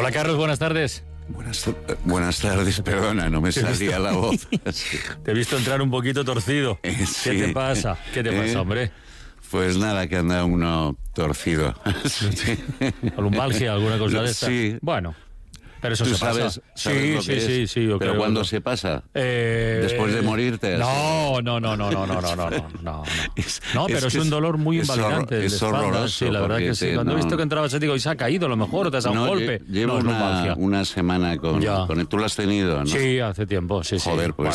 Hola Carlos, buenas tardes. Buenas tardes, perdona, no me salía la voz. Sí. Te he visto entrar un poquito torcido. Sí. ¿Qué te pasa? ¿Qué te pasa, hombre? Pues nada, que anda uno torcido. Sí. ¿Lumbalgia, alguna cosa de esta? Sí. Bueno, pero eso ¿Tú se pasa. sabes lo que es? Sí, yo ¿Pero creo. cuándo se pasa? ¿Después de morirte? No. No, pero es un dolor muy invalidante. Es horroroso. Sí, la verdad que sí. Cuando he visto que entrabas, te digo, y se ha caído a lo mejor, o te has dado un golpe. Llevo una semana con él. ¿Tú lo has tenido, no? Sí, hace tiempo, sí. Joder, pues